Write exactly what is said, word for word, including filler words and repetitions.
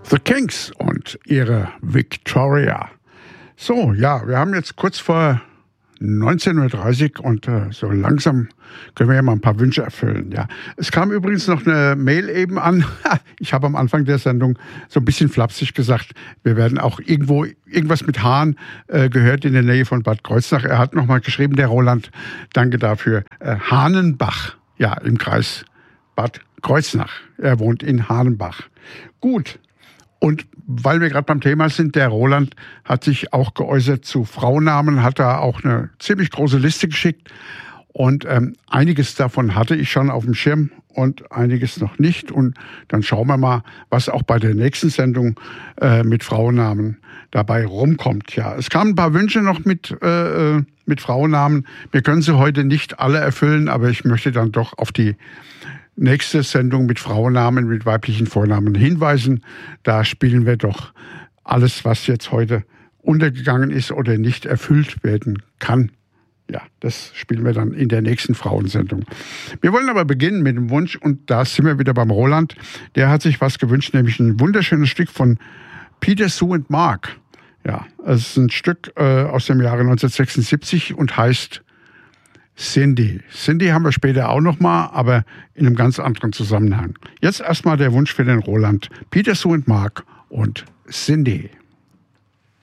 The Kinks und ihre Victoria. So, ja, wir haben jetzt kurz vor neunzehn Uhr dreißig und äh, so langsam können wir ja mal ein paar Wünsche erfüllen. Ja, es kam übrigens noch eine Mail eben an. Ich habe am Anfang der Sendung so ein bisschen flapsig gesagt, wir werden auch irgendwo irgendwas mit Hahn äh, gehört in der Nähe von Bad Kreuznach. Er hat nochmal geschrieben, der Roland, danke dafür. Äh, Hahnenbach, ja, im Kreis Bad Kreuznach. Er wohnt in Hahnenbach. Gut. Und weil wir gerade beim Thema sind, der Roland hat sich auch geäußert zu Frauennamen, hat da auch eine ziemlich große Liste geschickt. Und ähm, einiges davon hatte ich schon auf dem Schirm und einiges noch nicht. Und dann schauen wir mal, was auch bei der nächsten Sendung äh, mit Frauennamen dabei rumkommt. Ja, es kamen ein paar Wünsche noch mit, äh, mit Frauennamen. Wir können sie heute nicht alle erfüllen, aber ich möchte dann doch auf die nächste Sendung mit Frauennamen, mit weiblichen Vornamen hinweisen. Da spielen wir doch alles, was jetzt heute untergegangen ist oder nicht erfüllt werden kann. Ja, das spielen wir dann in der nächsten Frauensendung. Wir wollen aber beginnen mit dem Wunsch und da sind wir wieder beim Roland. Der hat sich was gewünscht, nämlich ein wunderschönes Stück von Peter, Sue and Mark. Ja, es ist ein Stück äh, aus dem Jahre neunzehnhundertsechsundsiebzig und heißt Cindy. Cindy haben wir später auch noch mal, aber in einem ganz anderen Zusammenhang. Jetzt erstmal der Wunsch für den Roland. Peter, Sue and Mark und Cindy.